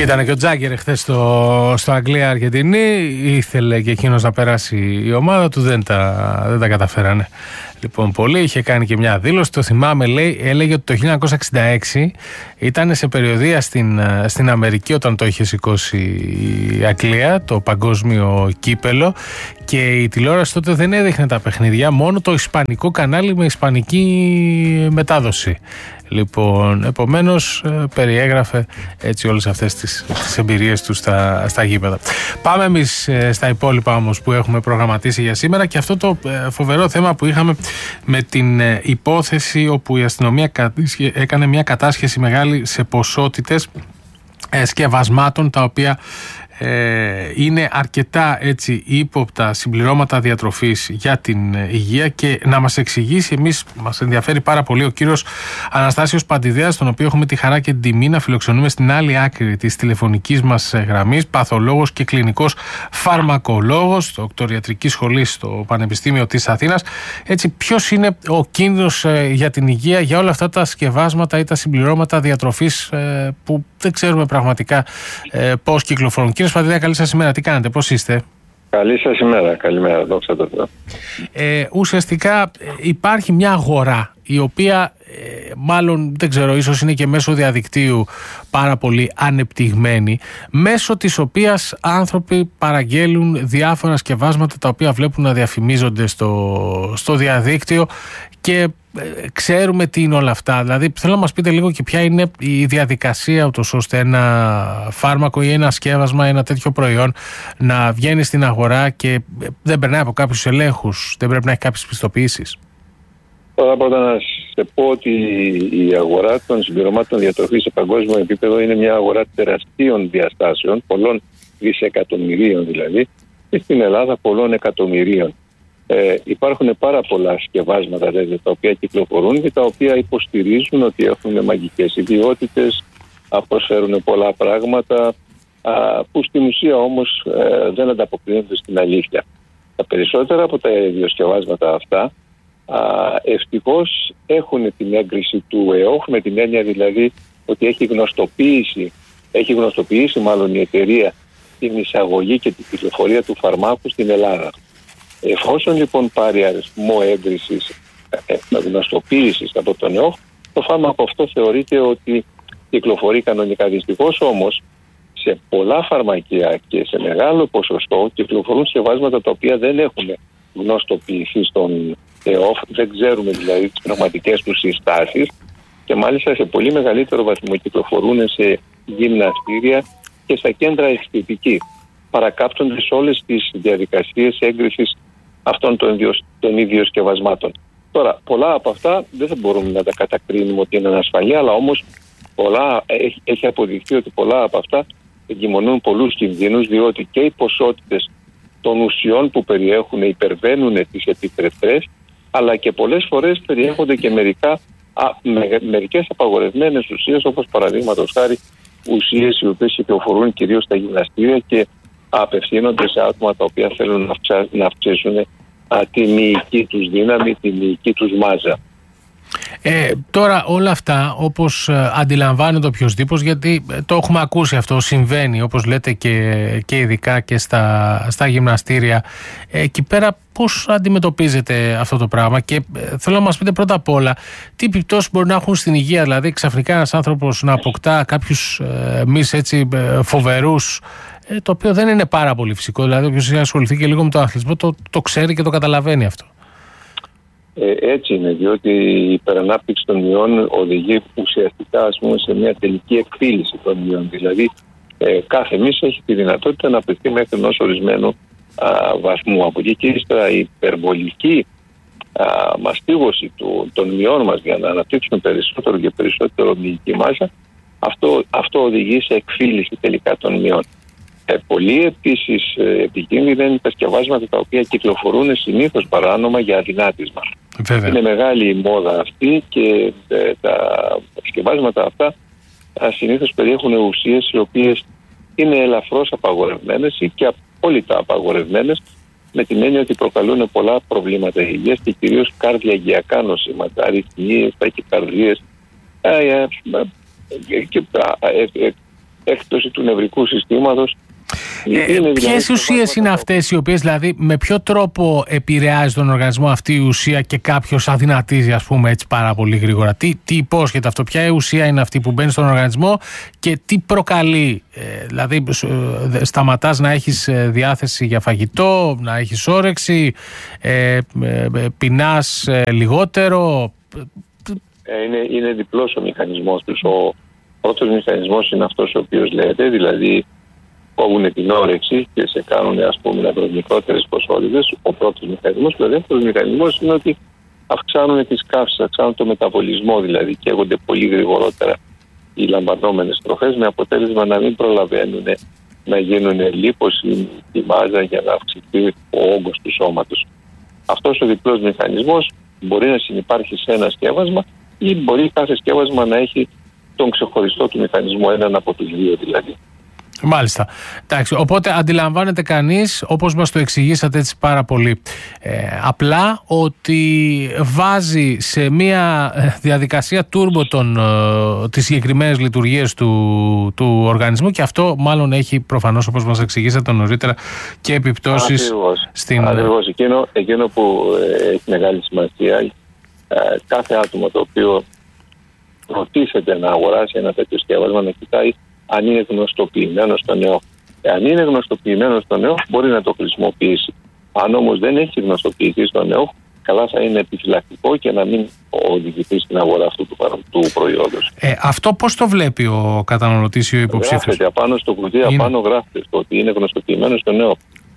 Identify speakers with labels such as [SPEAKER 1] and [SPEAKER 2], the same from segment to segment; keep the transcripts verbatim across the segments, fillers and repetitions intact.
[SPEAKER 1] Ήταν και ο Τζάγκερ χθες στο, στο Αγγλία-Αργεντινή. Ήθελε και εκείνος να περάσει η ομάδα του, δεν τα, δεν τα καταφέρανε. Λοιπόν, πολύ είχε κάνει και μια δήλωση. Το θυμάμαι, λέει, έλεγε ότι το χίλια εννιακόσια εξήντα έξι ήταν σε περιοδεία στην, στην Αμερική όταν το είχε σηκώσει η Αγγλία, το παγκόσμιο κύπελο, και η τηλεόραση τότε δεν έδειχνε τα παιχνίδια, μόνο το ισπανικό κανάλι με ισπανική μετάδοση. Λοιπόν, επομένως περιέγραφε έτσι όλες αυτές τις, τις εμπειρίες του στα, στα γήπεδα. Πάμε εμείς στα υπόλοιπα όμως που έχουμε προγραμματίσει για σήμερα, και αυτό το φοβερό θέμα που είχαμε με την υπόθεση όπου η αστυνομία έκανε μια κατάσχεση μεγάλη σε ποσότητες σκευασμάτων τα οποία Ε, είναι αρκετά έτσι ύποπτα συμπληρώματα διατροφής για την υγεία, και να μας εξηγήσει, εμείς μας ενδιαφέρει πάρα πολύ, ο κύριος Αναστάσιος Παντιδέας, τον οποίο έχουμε τη χαρά και την τιμή να φιλοξενούμε στην άλλη άκρη της τηλεφωνικής μας γραμμής, παθολόγος και κλινικός φαρμακολόγος δοκτωριατρικής σχολής στο Πανεπιστήμιο της Αθήνας. Έτσι, ποιος είναι ο κίνδυνος ε, για την υγεία για όλα αυτά τα σκευάσματα ή τα συμπληρώματα διατροφής ε, που δεν ξέρουμε πραγματικά ε, πώς κυκλοφορούν. Κύριε Παντιδέα, καλή σας ημέρα. Τι κάνετε, πώς είστε?
[SPEAKER 2] Καλή σας ημέρα, καλημέρα, δόξα τω Θεώ.
[SPEAKER 1] Ε, ουσιαστικά υπάρχει μια αγορά η οποία ε, μάλλον δεν ξέρω, ίσως είναι και μέσω διαδικτύου πάρα πολύ ανεπτυγμένη, μέσω της οποίας άνθρωποι παραγγέλουν διάφορα σκευάσματα τα οποία βλέπουν να διαφημίζονται στο, στο διαδίκτυο, και ε, ξέρουμε τι είναι όλα αυτά. Δηλαδή θέλω να μας πείτε λίγο και ποια είναι η διαδικασία ούτως ώστε ένα φάρμακο ή ένα σκεύασμα, ένα τέτοιο προϊόν να βγαίνει στην αγορά και δεν περνάει από κάποιους ελέγχους, δεν πρέπει να έχει κάποιες πιστοποιήσεις.
[SPEAKER 2] Πρώτα απ' όλα να σε πω ότι η αγορά των συμπληρωμάτων διατροφής σε παγκόσμιο επίπεδο είναι μια αγορά τεραστίων διαστάσεων, πολλών δισεκατομμυρίων δηλαδή, και στην Ελλάδα πολλών εκατομμυρίων. Ε, υπάρχουν πάρα πολλά σκευάσματα δηλαδή, τα οποία κυκλοφορούν και τα οποία υποστηρίζουν ότι έχουν μαγικές ιδιότητες, προσφέρουν πολλά πράγματα, α, που στην ουσία όμως ε, δεν ανταποκρίνονται στην αλήθεια. Τα περισσότερα από τα ιδιοσκευάσματα αυτά ευτυχώς έχουν την έγκριση του ΕΟΧ, με την έννοια δηλαδή ότι έχει γνωστοποιήσει, έχει γνωστοποιήσει μάλλον η εταιρεία την εισαγωγή και την κυκλοφορία του φαρμάκου στην Ελλάδα. Εφόσον λοιπόν πάρει αριθμό έγκρισης, ε, γνωστοποίησης από τον ΕΟΧ, το φάρμακο αυτό θεωρείται ότι κυκλοφορεί κανονικά. Δυστυχώς όμως σε πολλά φαρμακεία και σε μεγάλο ποσοστό κυκλοφορούν σκευάσματα τα οποία δεν έχουν γνωστοποιηθεί στον ΕΟΦ, δεν ξέρουμε δηλαδή τις πραγματικές τους συστάσεις, και μάλιστα σε πολύ μεγαλύτερο βαθμό κυκλοφορούν σε γυμναστήρια και στα κέντρα αισθητική. Παρακάπτονται σε όλες τις διαδικασίες έγκρισης αυτών των, των ίδιων σκευασμάτων. Τώρα, πολλά από αυτά δεν θα μπορούμε να τα κατακρίνουμε ότι είναι ανασφαλή, αλλά όμως πολλά, έχει, έχει αποδειχθεί ότι πολλά από αυτά εγκυμονούν πολλούς κινδύνους, διότι και οι ποσότητες των ουσιών που περιέχουν υπερβαίνουν τις επιτρεπτές, αλλά και πολλές φορές περιέχονται και μερικά, α, με, μερικές απαγορευμένες ουσίες, όπως παραδείγματος χάρη ουσίες οι οποίες κυκλοφορούν κυρίως στα γυμναστήρια και απευθύνονται σε άτομα τα οποία θέλουν να, αυξα, να αυξήσουν α, τη μυϊκή τους δύναμη, τη μυϊκή τους μάζα.
[SPEAKER 1] Ε, τώρα όλα αυτά, όπως ε, αντιλαμβάνεται οποιοσδήποτε, γιατί ε, το έχουμε ακούσει αυτό, συμβαίνει όπως λέτε και, και ειδικά και στα, στα γυμναστήρια, ε, εκεί πέρα πώς αντιμετωπίζετε αυτό το πράγμα, και ε, θέλω να μας πείτε πρώτα απ' όλα τι επιπτώσεις μπορεί να έχουν στην υγεία, δηλαδή ξαφνικά ένας άνθρωπος να αποκτά κάποιους ε, μυς έτσι ε, φοβερούς, ε, το οποίο δεν είναι πάρα πολύ φυσικό, δηλαδή όποιος έχει ασχοληθεί και λίγο με τον αθλητισμό το, το ξέρει και το καταλαβαίνει αυτό.
[SPEAKER 2] Ε, έτσι είναι, διότι η υπερανάπτυξη των ιών οδηγεί ουσιαστικά ας πούμε, σε μια τελική εκφύλιση των ιών. Δηλαδή, ε, κάθε μυς έχει τη δυνατότητα να πετύχει μέχρι ενός ορισμένου α, βαθμού. Από εκεί και ύστερα η υπερβολική α, μαστίγωση του, των ιών μας για να αναπτύξουν περισσότερο και περισσότερο μυϊκή μάζα, αυτό, αυτό οδηγεί σε εκφύλιση τελικά των ιών. Ε, πολύ επίσης ε, επικίνδυνα είναι τα σκευάσματα τα οποία κυκλοφορούν συνήθως παράνομα για αδυνάτισμα. Βέβαια. Είναι μεγάλη η μόδα αυτή και ε, τα σκευάσματα αυτά συνήθως περιέχουν ουσίες οι οποίες είναι ελαφρώς απαγορευμένες ή και απόλυτα απαγορευμένες, με την έννοια ότι προκαλούν πολλά προβλήματα υγείας και κυρίως καρδιαγγειακά νοσήματα, αρρυθμίες, ταχυκαρδίες ε, ε, και ε, ε, έκπτωση του νευρικού συστήματος.
[SPEAKER 1] Ε, ποιες ουσίες είναι αυτές οι οποίες, δηλαδή, με ποιο τρόπο επηρεάζει τον οργανισμό αυτή η ουσία και κάποιος αδυνατίζει, ας πούμε, έτσι πάρα πολύ γρήγορα? Τι, τι υπόσχεται αυτό, ποια ουσία είναι αυτή που μπαίνει στον οργανισμό και τι προκαλεί? Ε, δηλαδή, ε, σταματάς να έχεις διάθεση για φαγητό, να έχεις όρεξη, ε, ε, πεινάς ε, λιγότερο?
[SPEAKER 2] Ε, είναι, είναι διπλός ο μηχανισμός τους. Ο πρώτος μηχανισμός είναι αυτός ο οποίος λέτε, δηλαδή κόβουν την όρεξη και σε κάνουν, ας πούμε, μικρότερες ποσότητες. Ο πρώτος μηχανισμός. Και ο δεύτερος μηχανισμός είναι ότι αυξάνουν τις καύσεις, αυξάνουν το μεταβολισμό, δηλαδή καίγονται πολύ γρηγορότερα οι λαμβανόμενες τροφές, με αποτέλεσμα να μην προλαβαίνουν να γίνουν λίπωση η μάζα για να αυξηθεί ο όγκος του σώματος. Αυτός ο διπλός μηχανισμός μπορεί να συνυπάρχει σε ένα σκεύασμα ή μπορεί κάθε σκεύασμα να έχει τον ξεχωριστό του μηχανισμό, έναν από τους δύο δηλαδή.
[SPEAKER 1] Μάλιστα. Εντάξει, οπότε αντιλαμβάνεται κανείς, όπως μας το εξηγήσατε έτσι πάρα πολύ ε, απλά, ότι βάζει σε μια διαδικασία τούρμπο των, ε, τις συγκεκριμένες λειτουργίες του, του οργανισμού, και αυτό μάλλον έχει προφανώς, όπως μας εξηγήσατε νωρίτερα, και επιπτώσεις.
[SPEAKER 2] Ακριβώς.
[SPEAKER 1] στην...
[SPEAKER 2] Ακριβώς. Εκείνο, εκείνο που ε, έχει μεγάλη σημασία, ε, κάθε άτομο το οποίο προτίθεται να αγοράσει ένα τέτοιο σκεύασμα να κοιτάει αν είναι γνωστοποιημένο στον ΕΟΦ. Αν είναι γνωστοποιημένο στον ΕΟΦ, μπορεί να το χρησιμοποιήσει. Αν όμως δεν έχει γνωστοποιηθεί στον ΕΟΦ, καλά θα είναι επιφυλακτικό και να μην οδηγηθεί στην αγορά αυτού του, του προϊόντος.
[SPEAKER 1] Ε, αυτό πώς το βλέπει ο καταναλωτής ή ο υποψήφιος?
[SPEAKER 2] Γράφεται απάνω στο κουτί, είναι... απάνω γράφεται στο ότι είναι γνωστοποιημένο στον ΕΟΦ.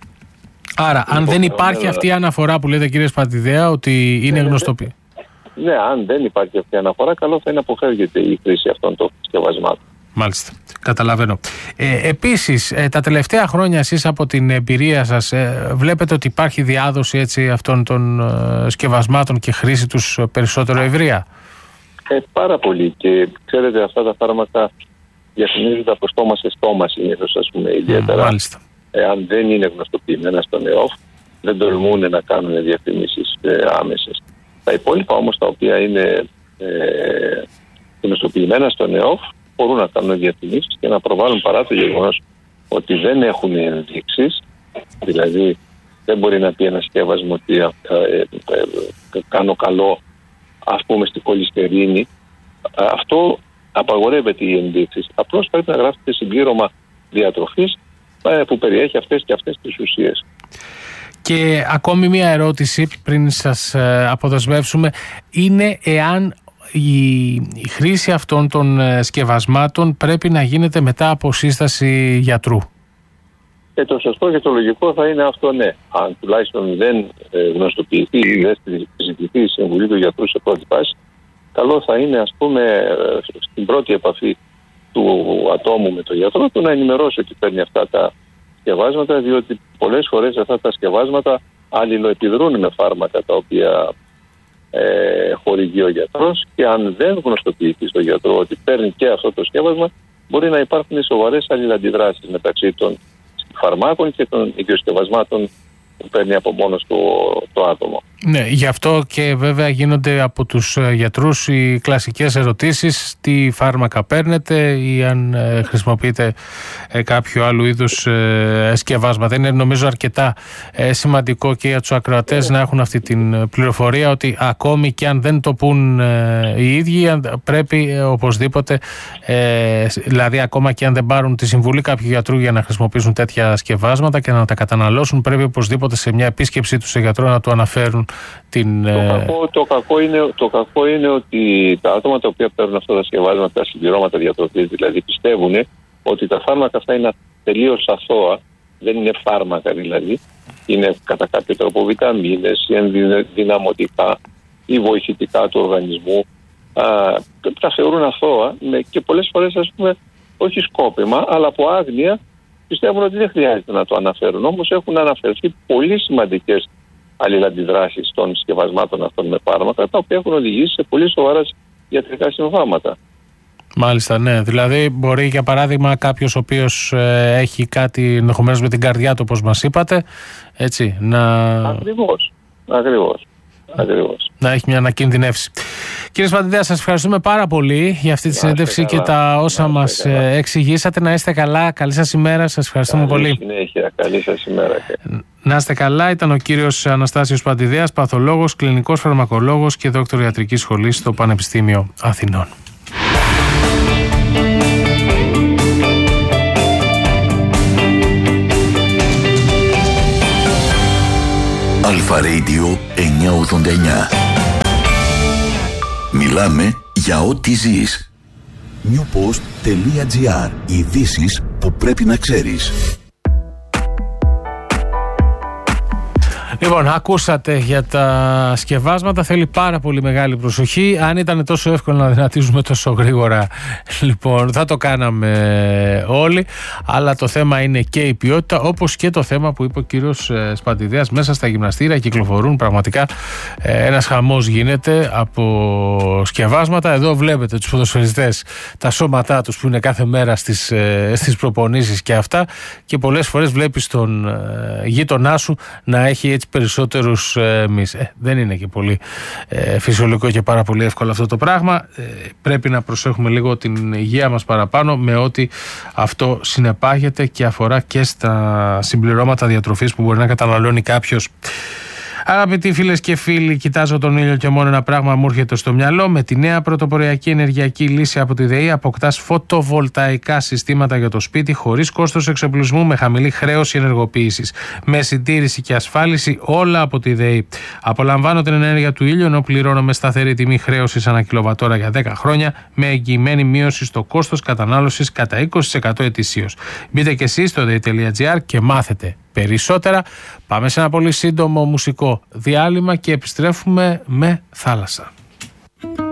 [SPEAKER 1] Άρα, αν δεν υπάρχει αυτή η αναφορά που λέτε, κύριε Σπατιδέα, ότι είναι
[SPEAKER 2] ναι,
[SPEAKER 1] γνωστοποιημένο.
[SPEAKER 2] Ναι, αν δεν υπάρχει αυτή η αναφορά, καλό θα είναι να αποφεύγεται η χρήση αυτών των συσκευασμάτων.
[SPEAKER 1] Μάλιστα, καταλαβαίνω. Ε, επίσης, ε, τα τελευταία χρόνια εσείς από την εμπειρία σας ε, βλέπετε ότι υπάρχει διάδοση, έτσι, αυτών των ε, σκευασμάτων και χρήση τους περισσότερο ευρεία?
[SPEAKER 2] Ε, πάρα πολύ. Και ξέρετε, αυτά τα φάρμακα διαφημίζονται από στόμα σε στόμα συνήθως, ας πούμε, ιδιαίτερα.
[SPEAKER 1] Μάλιστα.
[SPEAKER 2] Εάν δεν είναι γνωστοποιημένα στον ΕΟΦ, δεν τολμούν να κάνουν διαφημίσεις ε, άμεσες. Τα υπόλοιπα όμως, τα οποία είναι ε, γνωστοποιημένα στον ΕΟΦ, μπορούν να κάνουν διαφημίσεις και να προβάλλουν, παρά το γεγονός ότι δεν έχουν ενδείξεις. Δηλαδή, δεν μπορεί να πει ένα σκεύασμα ότι ε, ε, ε, κάνω καλό, ας πούμε, στη χολυστερίνη. Αυτό απαγορεύεται οι ενδείξεις. Απλώς πρέπει να γράφετε συμπλήρωμα διατροφής ε, που περιέχει αυτές και αυτές τις ουσίες.
[SPEAKER 1] Και ακόμη μία ερώτηση πριν σας αποδεσμεύσουμε είναι εάν η, η χρήση αυτών των σκευασμάτων πρέπει να γίνεται μετά από σύσταση γιατρού.
[SPEAKER 2] Ε, το σωστό και το λογικό θα είναι αυτό, ναι. Αν τουλάχιστον δεν ε, γνωστοποιηθεί ή δεν ζητηθεί η συμβουλή του γιατρού σε πρώτη φάση, καλό θα είναι, ας πούμε, ε, στην πρώτη επαφή του ατόμου με τον γιατρό του να ενημερώσει ότι παίρνει αυτά τα σκευάσματα, διότι πολλές φορές αυτά τα σκευάσματα αλληλοεπιδρούν με φάρμακα τα οποία ε, χορηγεί ο γιατρός, και αν δεν γνωστοποιηθεί στον γιατρό ότι παίρνει και αυτό το σκεύασμα, μπορεί να υπάρχουν σοβαρές αλληλαντιδράσεις μεταξύ των φαρμάκων και των οικειοσκευασμάτων που παίρνει από μόνος του το άτομο.
[SPEAKER 1] Ναι, γι' αυτό και βέβαια γίνονται από τους γιατρούς οι κλασικές ερωτήσεις, τι φάρμακα παίρνετε ή αν ε, χρησιμοποιείτε ε, κάποιο άλλο είδους ε, σκευάσματα. Είναι νομίζω αρκετά ε, σημαντικό και για τους ακροατές να έχουν αυτή την πληροφορία, ότι ακόμη και αν δεν το πούν ε, οι ίδιοι, πρέπει ε, οπωσδήποτε, ε, δηλαδή ακόμα και αν δεν πάρουν τη συμβουλή κάποιου γιατρού για να χρησιμοποιήσουν τέτοια σκευάσματα και να τα καταναλώσουν, πρέπει οπωσδήποτε σε μια επίσκεψή του σε γιατρό να του αναφέρουν την...
[SPEAKER 2] Το κακό, το, κακό είναι, το κακό είναι ότι τα άτομα τα οποία παίρνουν αυτά τα σκευάσματα, τα συμπληρώματα διατροφής, δηλαδή πιστεύουν ότι τα φάρμακα αυτά είναι τελείως αθώα, δεν είναι φάρμακα δηλαδή, είναι κατά κάποιο τρόπο βιταμίνες ή ενδυναμωτικά ή βοηθητικά του οργανισμού. Α, τα θεωρούν αθώα και πολλές φορές, ας πούμε, όχι σκόπιμα, αλλά από άγνοια πιστεύουν ότι δεν χρειάζεται να το αναφέρουν. Όμως έχουν αναφερθεί πολύ σημαντικές αλληλαντιδράσεις των σκευασμάτων αυτών με φάρμακα, τα οποία έχουν οδηγήσει σε πολύ σοβαρά ιατρικά συμβάματα.
[SPEAKER 1] Μάλιστα, ναι. Δηλαδή, μπορεί για παράδειγμα κάποιος ο οποίος ε, έχει κάτι ενδεχομένως με την καρδιά του, όπως μας είπατε, έτσι, να...
[SPEAKER 2] Ακριβώς. Ακριβώς. Ακριβώς.
[SPEAKER 1] Να έχει μια ανακινδυνεύση. Κύριε Σπαντιδέα, σας ευχαριστούμε πάρα πολύ για αυτή τη συνέντευξη και τα όσα μας καλά. εξηγήσατε. Να είστε καλά. Καλή σας ημέρα. Σας ευχαριστούμε
[SPEAKER 2] καλή
[SPEAKER 1] πολύ.
[SPEAKER 2] Συνέχεια. Καλή σας ημέρα.
[SPEAKER 1] Να είστε καλά. Ήταν ο κύριος Αναστάσιος Σπαντιδέας, παθολόγος, κλινικός φαρμακολόγος και δόκτωρ ιατρικής σχολής στο Πανεπιστήμιο Αθηνών.
[SPEAKER 3] Αλφα Radio εννιακόσια ογδόντα εννιά. Μιλάμε για ό,τι ζεις. newpost.gr. Ειδήσεις που πρέπει να ξέρεις.
[SPEAKER 1] Λοιπόν, ακούσατε για τα σκευάσματα. Θέλει πάρα πολύ μεγάλη προσοχή. Αν ήταν τόσο εύκολο να δυνατίζουμε τόσο γρήγορα, λοιπόν, θα το κάναμε όλοι. Αλλά το θέμα είναι και η ποιότητα, όπως και το θέμα που είπε ο κύριος Σπαντιδέας. Μέσα στα γυμναστήρια κυκλοφορούν πραγματικά ένας χαμός γίνεται από σκευάσματα. Εδώ βλέπετε τους ποδοσφαιριστές, τα σώματά τους που είναι κάθε μέρα στις, στις προπονήσεις και αυτά. Και πολλές φορές βλέπεις τον γείτονά σου να έχει έτσι περισσότερους ε, μυς. Ε, δεν είναι και πολύ ε, φυσιολογικό και πάρα πολύ εύκολο αυτό το πράγμα. Ε, πρέπει να προσέχουμε λίγο την υγεία μας παραπάνω με ό,τι αυτό συνεπάγεται και αφορά και στα συμπληρώματα διατροφής που μπορεί να καταναλώνει κάποιος. Αγαπητοί φίλες και φίλοι, κοιτάζω τον ήλιο και μόνο ένα πράγμα μου έρχεται στο μυαλό. Με τη νέα πρωτοποριακή ενεργειακή λύση από τη ΔΕΗ αποκτάς φωτοβολταϊκά συστήματα για το σπίτι χωρίς κόστος εξοπλισμού, με χαμηλή χρέωση ενεργοποίησης, με συντήρηση και ασφάλιση, όλα από τη ΔΕΗ. Απολαμβάνω την ενέργεια του ήλιου ενώ πληρώνω με σταθερή τιμή χρέωσης ανά κιλοβατόρα για δέκα χρόνια, με εγγυημένη μείωση στο κόστος κατανάλωσης κατά είκοσι τοις εκατό ετησίως. Μπείτε και εσείς στο dei.gr και μάθετε περισσότερα. Πάμε σε ένα πολύ σύντομο μουσικό διάλειμμα και επιστρέφουμε με θάλασσα.